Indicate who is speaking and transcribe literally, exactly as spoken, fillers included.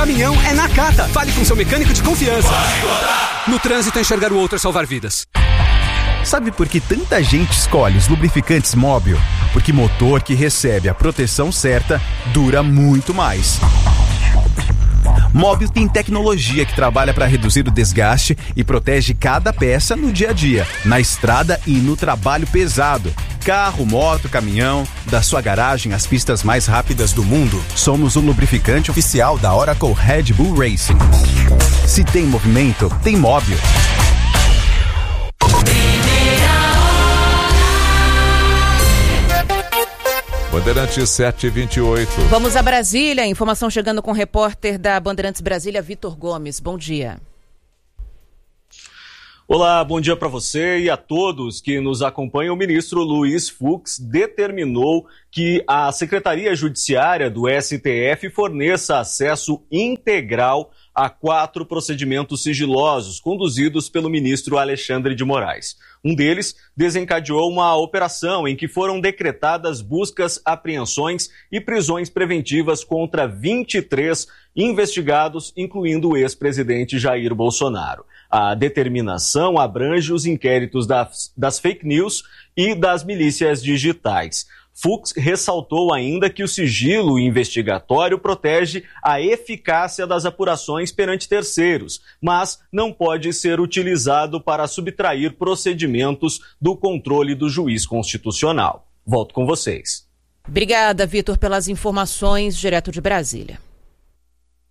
Speaker 1: caminhão é Nakata. Fale com seu mecânico de confiança. No trânsito, enxergar o outro é salvar vidas.
Speaker 2: Sabe por que tanta gente escolhe os lubrificantes Móbil? Porque motor que recebe a proteção certa dura muito mais. Móbil tem tecnologia que trabalha para reduzir o desgaste e protege cada peça no dia a dia, na estrada e no trabalho pesado. Carro, moto, caminhão, da sua garagem às pistas mais rápidas do mundo. Somos o lubrificante oficial da Oracle Red Bull Racing. Se tem movimento, tem Móbil.
Speaker 3: Bandeirantes sete e vinte e oito.
Speaker 4: Vamos a Brasília. Informação chegando com o repórter da Bandeirantes Brasília, Vitor Gomes. Bom dia.
Speaker 5: Olá, bom dia para você e a todos que nos acompanham. O ministro Luiz Fux determinou que a Secretaria Judiciária do S T F forneça acesso integral a quatro procedimentos sigilosos conduzidos pelo ministro Alexandre de Moraes. Um deles desencadeou uma operação em que foram decretadas buscas, apreensões e prisões preventivas contra vinte e três investigados, incluindo o ex-presidente Jair Bolsonaro. A determinação abrange os inquéritos das, das fake news e das milícias digitais. Fux ressaltou ainda que o sigilo investigatório protege a eficácia das apurações perante terceiros, mas não pode ser utilizado para subtrair procedimentos do controle do juiz constitucional. Volto com vocês.
Speaker 4: Obrigada, Vitor, pelas informações direto de Brasília.